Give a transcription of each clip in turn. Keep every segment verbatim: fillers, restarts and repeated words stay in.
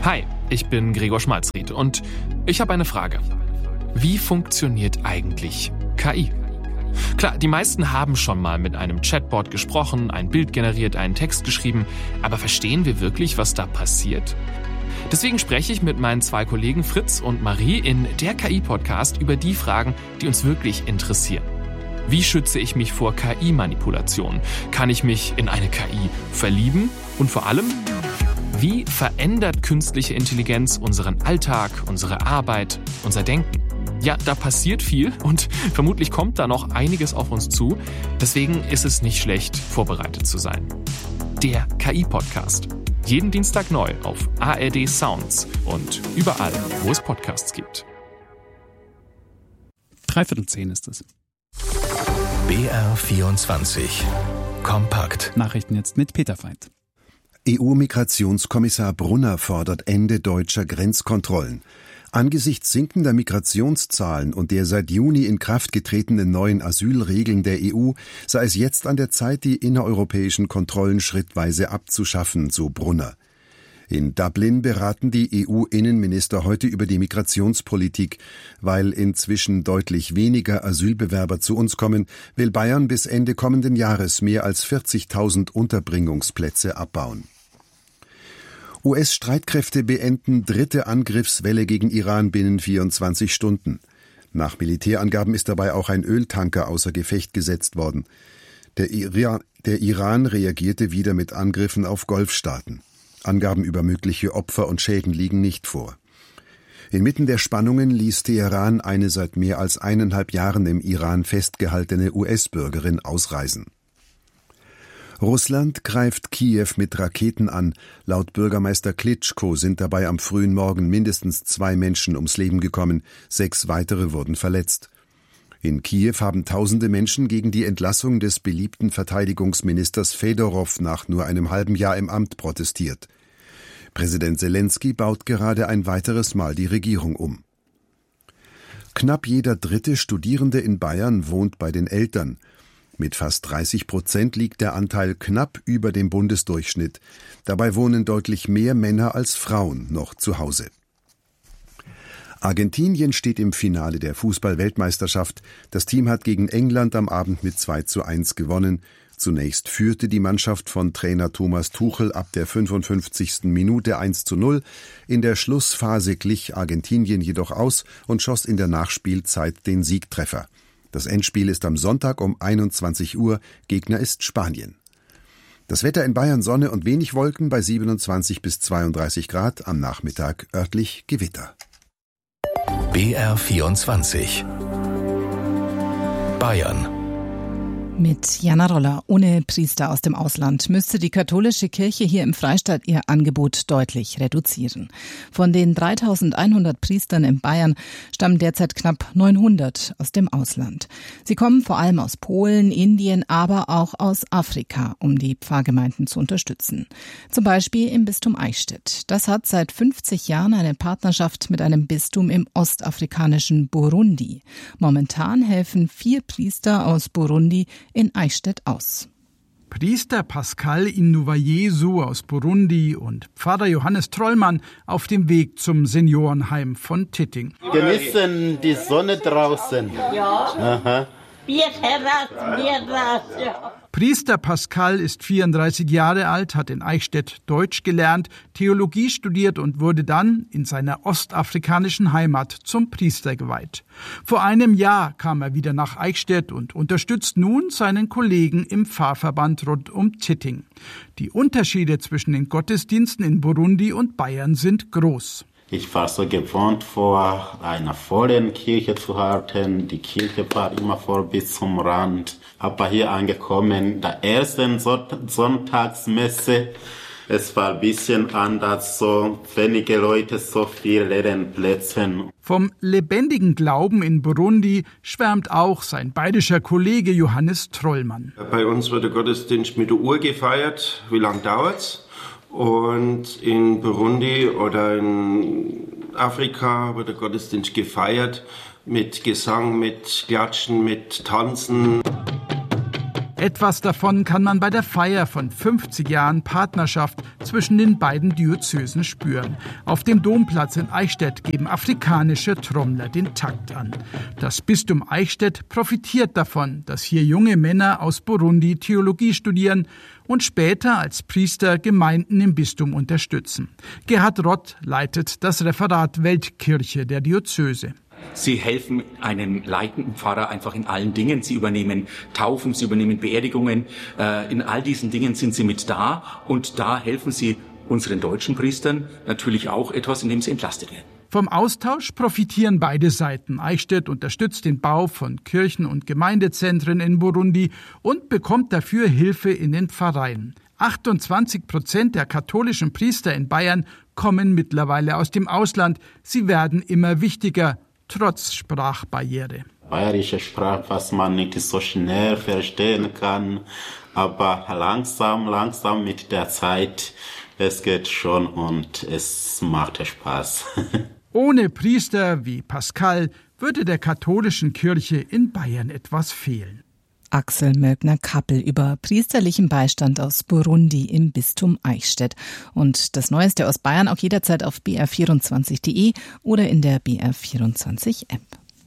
Hi, ich bin Gregor Schmalzried und ich habe eine Frage. Wie funktioniert eigentlich K I? Klar, die meisten haben schon mal mit einem Chatbot gesprochen, ein Bild generiert, einen Text geschrieben, aber verstehen wir wirklich, was da passiert? Deswegen spreche ich mit meinen zwei Kollegen Fritz und Marie in der K I-Podcast über die Fragen, die uns wirklich interessieren. Wie schütze ich mich vor K I-Manipulation? Kann ich mich in eine K I verlieben? Und vor allem, wie verändert künstliche Intelligenz unseren Alltag, unsere Arbeit, unser Denken? Ja, da passiert viel und vermutlich kommt da noch einiges auf uns zu. Deswegen ist es nicht schlecht, vorbereitet zu sein. Der K I-Podcast. Jeden Dienstag neu auf A R D Sounds und überall, wo es Podcasts gibt. Dreiviertel zehn ist es. B R vierundzwanzig. Kompakt. Nachrichten jetzt mit Peter Veit. E U-Migrationskommissar Brunner fordert Ende deutscher Grenzkontrollen. Angesichts sinkender Migrationszahlen und der seit Juni in Kraft getretenen neuen Asylregeln der E U sei es jetzt an der Zeit, die innereuropäischen Kontrollen schrittweise abzuschaffen, so Brunner. In Dublin beraten die E U-Innenminister heute über die Migrationspolitik. Weil inzwischen deutlich weniger Asylbewerber zu uns kommen, will Bayern bis Ende kommenden Jahres mehr als vierzigtausend Unterbringungsplätze abbauen. U S-Streitkräfte beenden dritte Angriffswelle gegen Iran binnen vierundzwanzig Stunden. Nach Militärangaben ist dabei auch ein Öltanker außer Gefecht gesetzt worden. Der Iran, der Iran reagierte wieder mit Angriffen auf Golfstaaten. Angaben über mögliche Opfer und Schäden liegen nicht vor. Inmitten der Spannungen ließ Teheran eine seit mehr als eineinhalb Jahren im Iran festgehaltene U S-Bürgerin ausreisen. Russland greift Kiew mit Raketen an. Laut Bürgermeister Klitschko sind dabei am frühen Morgen mindestens zwei Menschen ums Leben gekommen, sechs weitere wurden verletzt. In Kiew haben tausende Menschen gegen die Entlassung des beliebten Verteidigungsministers Fedorow nach nur einem halben Jahr im Amt protestiert. Präsident Selenskyj baut gerade ein weiteres Mal die Regierung um. Knapp jeder dritte Studierende in Bayern wohnt bei den Eltern. Mit fast dreißig Prozent liegt der Anteil knapp über dem Bundesdurchschnitt. Dabei wohnen deutlich mehr Männer als Frauen noch zu Hause. Argentinien steht im Finale der Fußball-Weltmeisterschaft. Das Team hat gegen England am Abend mit zwei zu eins gewonnen. Zunächst führte die Mannschaft von Trainer Thomas Tuchel ab der fünfundfünfzigsten Minute eins zu null. In der Schlussphase glich Argentinien jedoch aus und schoss in der Nachspielzeit den Siegtreffer. Das Endspiel ist am Sonntag um einundzwanzig Uhr. Gegner ist Spanien. Das Wetter in Bayern: Sonne und wenig Wolken bei siebenundzwanzig bis zweiunddreißig Grad. Am Nachmittag örtlich Gewitter. B R vierundzwanzig. Bayern. Mit Jana Roller. Ohne Priester aus dem Ausland müsste die katholische Kirche hier im Freistaat ihr Angebot deutlich reduzieren. Von den dreitausendeinhundert Priestern in Bayern stammen derzeit knapp neunhundert aus dem Ausland. Sie kommen vor allem aus Polen, Indien, aber auch aus Afrika, um die Pfarrgemeinden zu unterstützen. Zum Beispiel im Bistum Eichstätt. Das hat seit fünfzig Jahren eine Partnerschaft mit einem Bistum im ostafrikanischen Burundi. Momentan helfen vier Priester aus Burundi in Eichstätt aus. Priester Pascal Inuwayesu aus Burundi und Pfarrer Johannes Trollmann auf dem Weg zum Seniorenheim von Titting. Genießen die Sonne draußen. Ja. Aha. Bier heraus, Bier raus, ja. Priester Pascal ist vierunddreißig Jahre alt, hat in Eichstätt Deutsch gelernt, Theologie studiert und wurde dann in seiner ostafrikanischen Heimat zum Priester geweiht. Vor einem Jahr kam er wieder nach Eichstätt und unterstützt nun seinen Kollegen im Pfarrverband rund um Titting. Die Unterschiede zwischen den Gottesdiensten in Burundi und Bayern sind groß. Ich war so gewohnt, vor einer vollen Kirche zu halten. Die Kirche war immer voll bis zum Rand. Aber hier angekommen, der ersten Sonntagsmesse, es war ein bisschen anders, so wenige Leute, so viele leere Plätze. Vom lebendigen Glauben in Burundi schwärmt auch sein bayerischer Kollege Johannes Trollmann. Bei uns wird der Gottesdienst mit der Uhr gefeiert. Wie lange dauert's? Und in Burundi oder in Afrika wird der Gottesdienst gefeiert mit Gesang, mit Klatschen, mit Tanzen. Etwas davon kann man bei der Feier von fünfzig Jahren Partnerschaft zwischen den beiden Diözesen spüren. Auf dem Domplatz in Eichstätt geben afrikanische Trommler den Takt an. Das Bistum Eichstätt profitiert davon, dass hier junge Männer aus Burundi Theologie studieren und später als Priester Gemeinden im Bistum unterstützen. Gerhard Rott leitet das Referat Weltkirche der Diözese. Sie helfen einem leitenden Pfarrer einfach in allen Dingen. Sie übernehmen Taufen, sie übernehmen Beerdigungen. In all diesen Dingen sind sie mit da und da helfen sie unseren deutschen Priestern natürlich auch etwas, indem sie entlastet werden. Vom Austausch profitieren beide Seiten. Eichstätt unterstützt den Bau von Kirchen- und Gemeindezentren in Burundi und bekommt dafür Hilfe in den Pfarreien. achtundzwanzig Prozent der katholischen Priester in Bayern kommen mittlerweile aus dem Ausland. Sie werden immer wichtiger, trotz Sprachbarriere. Bayerische Sprache, was man nicht so schnell verstehen kann, aber langsam, langsam mit der Zeit, es geht schon und es macht Spaß. Ohne Priester wie Pascal würde der katholischen Kirche in Bayern etwas fehlen. Axel Mölkner-Kappel über priesterlichen Beistand aus Burundi im Bistum Eichstätt. Und das Neueste aus Bayern auch jederzeit auf b r vierundzwanzig punkt d e oder in der B R vierundzwanzig App.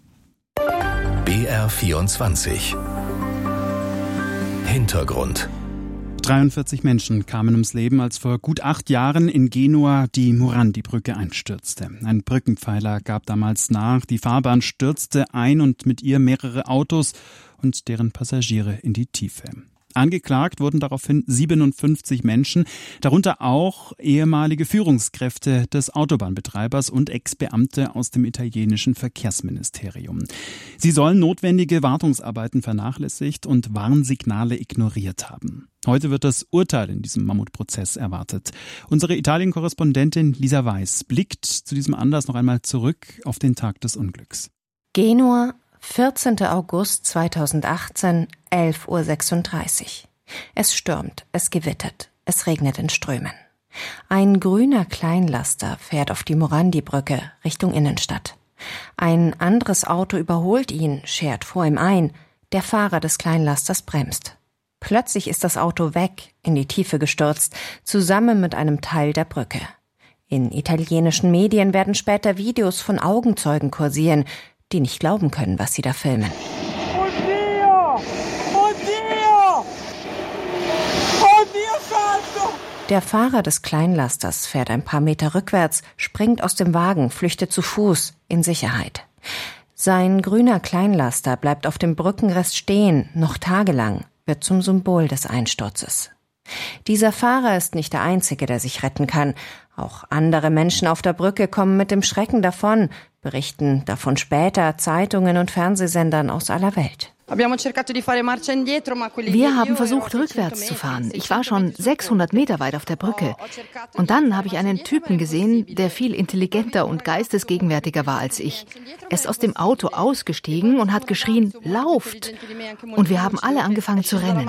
B R vierundzwanzig Hintergrund. dreiundvierzig Menschen kamen ums Leben, als vor gut acht Jahren in Genua die Morandi-Brücke einstürzte. Ein Brückenpfeiler gab damals nach, die Fahrbahn stürzte ein und mit ihr mehrere Autos und deren Passagiere in die Tiefe. Angeklagt wurden daraufhin siebenundfünfzig Menschen, darunter auch ehemalige Führungskräfte des Autobahnbetreibers und Ex-Beamte aus dem italienischen Verkehrsministerium. Sie sollen notwendige Wartungsarbeiten vernachlässigt und Warnsignale ignoriert haben. Heute wird das Urteil in diesem Mammutprozess erwartet. Unsere Italien-Korrespondentin Lisa Weiß blickt zu diesem Anlass noch einmal zurück auf den Tag des Unglücks. Genua, vierzehnten August zweitausendachtzehn, elf Uhr sechsunddreißig. Es stürmt, es gewittert, es regnet in Strömen. Ein grüner Kleinlaster fährt auf die Morandi-Brücke Richtung Innenstadt. Ein anderes Auto überholt ihn, schert vor ihm ein. Der Fahrer des Kleinlasters bremst. Plötzlich ist das Auto weg, in die Tiefe gestürzt, zusammen mit einem Teil der Brücke. In italienischen Medien werden später Videos von Augenzeugen kursieren, die nicht glauben können, was sie da filmen. Oddio! Oddio! Oddio santo! Der Fahrer des Kleinlasters fährt ein paar Meter rückwärts, springt aus dem Wagen, flüchtet zu Fuß, in Sicherheit. Sein grüner Kleinlaster bleibt auf dem Brückenrest stehen, noch tagelang, wird zum Symbol des Einsturzes. Dieser Fahrer ist nicht der Einzige, der sich retten kann. Auch andere Menschen auf der Brücke kommen mit dem Schrecken davon, berichten davon später Zeitungen und Fernsehsendern aus aller Welt. Wir haben versucht, rückwärts zu fahren. Ich war schon sechshundert Meter weit auf der Brücke. Und dann habe ich einen Typen gesehen, der viel intelligenter und geistesgegenwärtiger war als ich. Er ist aus dem Auto ausgestiegen und hat geschrien, lauft! Und wir haben alle angefangen zu rennen.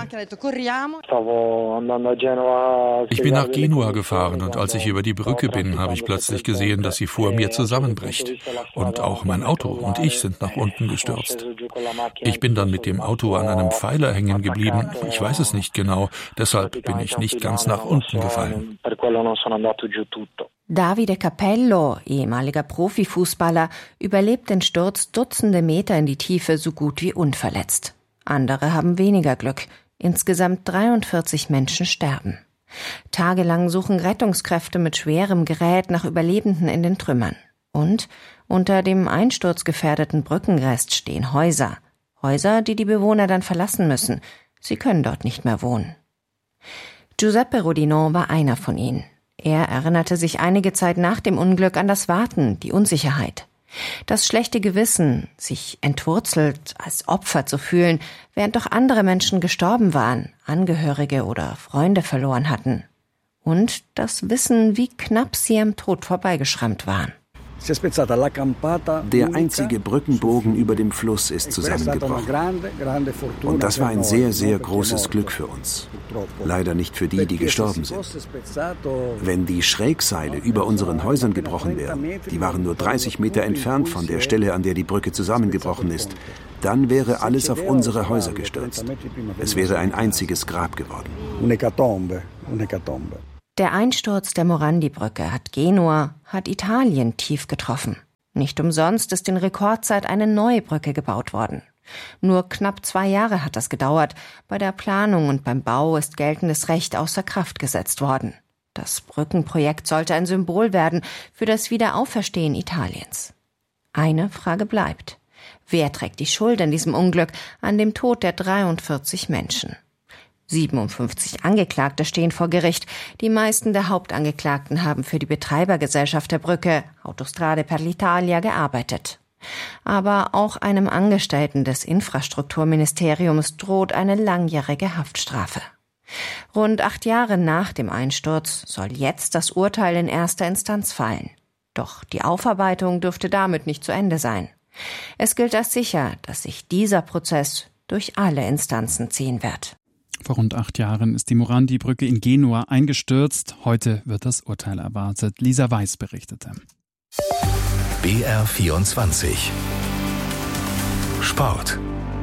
Ich bin nach Genua gefahren und als ich über die Brücke bin, habe ich plötzlich gesehen, dass sie vor mir zusammenbricht. Und auch mein Auto und ich sind nach unten gestürzt. Ich bin dann mit dem Auto an einem Pfeiler hängen geblieben. Ich weiß es nicht genau, deshalb bin ich nicht ganz nach unten gefallen. Davide Capello, ehemaliger Profifußballer, überlebt den Sturz Dutzende Meter in die Tiefe so gut wie unverletzt. Andere haben weniger Glück. Insgesamt dreiundvierzig Menschen sterben. Tagelang suchen Rettungskräfte mit schwerem Gerät nach Überlebenden in den Trümmern. Und unter dem einsturzgefährdeten Brückenrest stehen Häuser. Häuser, die die Bewohner dann verlassen müssen. Sie können dort nicht mehr wohnen. Giuseppe Rodinò war einer von ihnen. Er erinnerte sich einige Zeit nach dem Unglück an das Warten, die Unsicherheit. Das schlechte Gewissen, sich entwurzelt, als Opfer zu fühlen, während doch andere Menschen gestorben waren, Angehörige oder Freunde verloren hatten. Und das Wissen, wie knapp sie am Tod vorbeigeschrammt waren. Der einzige Brückenbogen über dem Fluss ist zusammengebrochen. Und das war ein sehr, sehr großes Glück für uns. Leider nicht für die, die gestorben sind. Wenn die Schrägseile über unseren Häusern gebrochen wären, die waren nur dreißig Meter entfernt von der Stelle, an der die Brücke zusammengebrochen ist, Dann wäre alles auf unsere Häuser gestürzt. Es wäre ein einziges Grab geworden. Der Einsturz der Morandi-Brücke hat Genua, hat Italien tief getroffen. Nicht umsonst ist in Rekordzeit eine neue Brücke gebaut worden. Nur knapp zwei Jahre hat das gedauert. Bei der Planung und beim Bau ist geltendes Recht außer Kraft gesetzt worden. Das Brückenprojekt sollte ein Symbol werden für das Wiederauferstehen Italiens. Eine Frage bleibt. Wer trägt die Schuld an diesem Unglück, an dem Tod der dreiundvierzig Menschen? siebenundfünfzig Angeklagte stehen vor Gericht. Die meisten der Hauptangeklagten haben für die Betreibergesellschaft der Brücke, Autostrade per l'Italia, gearbeitet. Aber auch einem Angestellten des Infrastrukturministeriums droht eine langjährige Haftstrafe. Rund acht Jahre nach dem Einsturz soll jetzt das Urteil in erster Instanz fallen. Doch die Aufarbeitung dürfte damit nicht zu Ende sein. Es gilt als sicher, dass sich dieser Prozess durch alle Instanzen ziehen wird. Vor rund acht Jahren ist die Morandi-Brücke in Genua eingestürzt. Heute wird das Urteil erwartet. Lisa Weiß berichtete. B R vierundzwanzig Sport.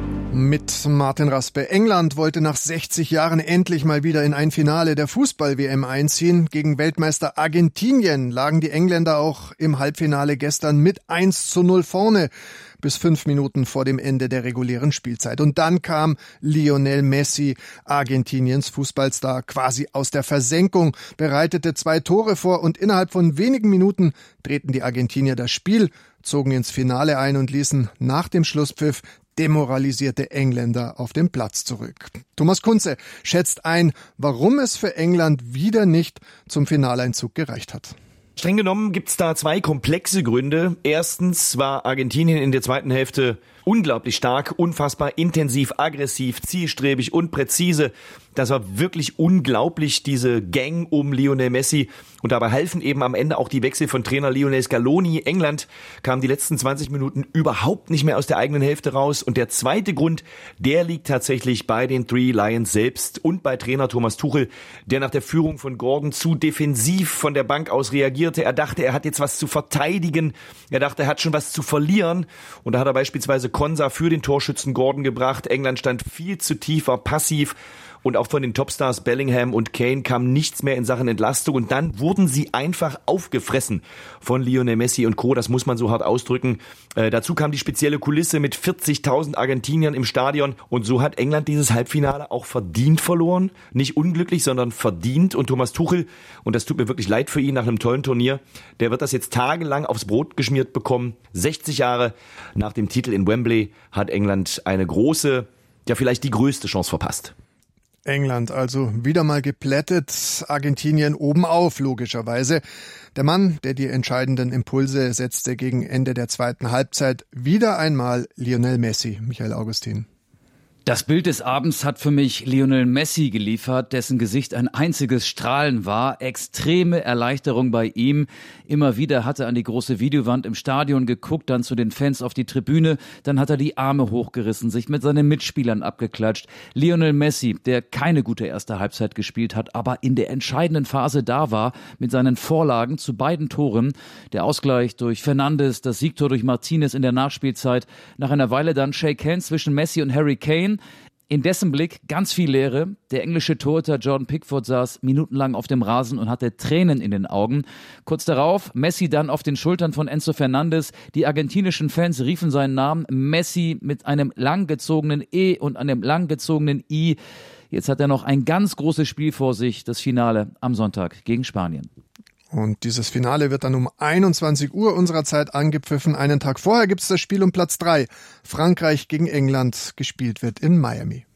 Mit Martin Raspe. England wollte nach sechzig Jahren endlich mal wieder in ein Finale der Fußball-W M einziehen. Gegen Weltmeister Argentinien lagen die Engländer auch im Halbfinale gestern mit eins zu null vorne, bis fünf Minuten vor dem Ende der regulären Spielzeit. Und dann kam Lionel Messi, Argentiniens Fußballstar, quasi aus der Versenkung, bereitete zwei Tore vor und innerhalb von wenigen Minuten drehten die Argentinier das Spiel, zogen ins Finale ein und ließen nach dem Schlusspfiff demoralisierte Engländer auf den Platz zurück. Thomas Kunze schätzt ein, warum es für England wieder nicht zum Finaleinzug gereicht hat. Streng genommen gibt's da zwei komplexe Gründe. Erstens war Argentinien in der zweiten Hälfte unglaublich stark, unfassbar intensiv, aggressiv, zielstrebig und präzise. Das war wirklich unglaublich, diese Gang um Lionel Messi. Und dabei halfen eben am Ende auch die Wechsel von Trainer Lionel Scaloni. England kam die letzten zwanzig Minuten überhaupt nicht mehr aus der eigenen Hälfte raus. Und der zweite Grund, der liegt tatsächlich bei den Three Lions selbst und bei Trainer Thomas Tuchel, der nach der Führung von Gordon zu defensiv von der Bank aus reagierte. Er dachte, er hat jetzt was zu verteidigen. Er dachte, er hat schon was zu verlieren. Und da hat er beispielsweise Konsa für den Torschützen Gordon gebracht. England stand viel zu tief, war passiv. Und auch von den Topstars Bellingham und Kane kam nichts mehr in Sachen Entlastung. Und dann wurden sie einfach aufgefressen von Lionel Messi und Co. Das muss man so hart ausdrücken. Äh, dazu kam die spezielle Kulisse mit vierzigtausend Argentiniern im Stadion. Und so hat England dieses Halbfinale auch verdient verloren. Nicht unglücklich, sondern verdient. Und Thomas Tuchel, und das tut mir wirklich leid für ihn nach einem tollen Turnier, der wird das jetzt tagelang aufs Brot geschmiert bekommen. sechzig Jahre nach dem Titel in Wembley hat England eine große, ja vielleicht die größte Chance verpasst. England also wieder mal geplättet, Argentinien oben auf, logischerweise. Der Mann, der die entscheidenden Impulse setzte gegen Ende der zweiten Halbzeit, wieder einmal Lionel Messi. Michael Augustin. Das Bild des Abends hat für mich Lionel Messi geliefert, dessen Gesicht ein einziges Strahlen war. Extreme Erleichterung bei ihm. Immer wieder hat er an die große Videowand im Stadion geguckt, dann zu den Fans auf die Tribüne. Dann hat er die Arme hochgerissen, sich mit seinen Mitspielern abgeklatscht. Lionel Messi, der keine gute erste Halbzeit gespielt hat, aber in der entscheidenden Phase da war, mit seinen Vorlagen zu beiden Toren. Der Ausgleich durch Fernandes, das Siegtor durch Martinez in der Nachspielzeit. Nach einer Weile dann Shake Hands zwischen Messi und Harry Kane. In dessen Blick ganz viel Leere. Der englische Torhüter Jordan Pickford saß minutenlang auf dem Rasen und hatte Tränen in den Augen. Kurz darauf Messi dann auf den Schultern von Enzo Fernandes. Die argentinischen Fans riefen seinen Namen. Messi mit einem langgezogenen E und einem langgezogenen I. Jetzt hat er noch ein ganz großes Spiel vor sich, das Finale am Sonntag gegen Spanien. Und dieses Finale wird dann um einundzwanzig Uhr unserer Zeit angepfiffen. Einen Tag vorher gibt es das Spiel um Platz drei. Frankreich gegen England. Gespielt wird in Miami.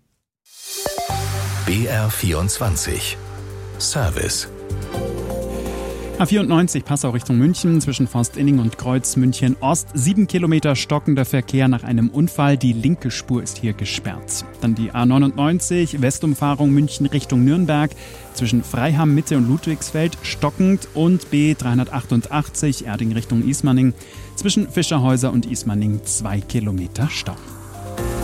B R vierundzwanzig Service. A vierundneunzig Passau Richtung München zwischen Forstinning und Kreuz München Ost. Sieben Kilometer stockender Verkehr nach einem Unfall. Die linke Spur ist hier gesperrt. Dann die A neunundneunzig Westumfahrung München Richtung Nürnberg. Zwischen Freiham Mitte und Ludwigsfeld stockend. Und B dreihundertachtundachtzig Erding Richtung Ismaning. Zwischen Fischerhäuser und Ismaning zwei Kilometer Stau.